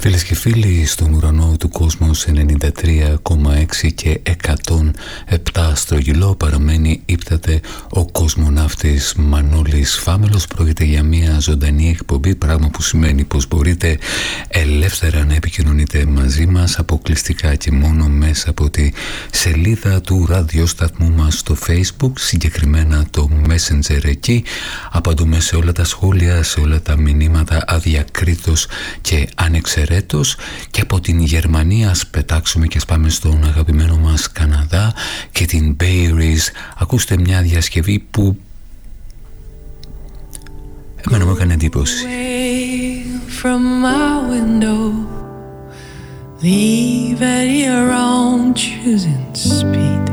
Φίλες και φίλοι, στον ουρανό του κόσμος 93,6 και 107 στρογγυλό παραμένει ύπταται ο κοσμοναύτης Μανώλης Φάμελος. Πρόκειται για μια ζωντανή εκπομπή, πράγμα που σημαίνει πως μπορείτε ελεύθερα να επικοινωνείτε μαζί μας αποκλειστικά και μόνο μέσα από τη σελίδα του ραδιοσταθμού μας στο Facebook, συγκεκριμένα το Messenger. Εκεί απαντούμε σε όλα τα σχόλια, σε όλα τα μηνύματα αδιακρίτως και ανεξαιρέτως. Και από την Γερμανία ας πετάξουμε και ας πάμε στον αγαπημένο μας Καναδά και την Bay Area. Ακούστε μια διασκευή που εμένα μου έκανε εντύπωση. From my window, leave at your own choosing speed.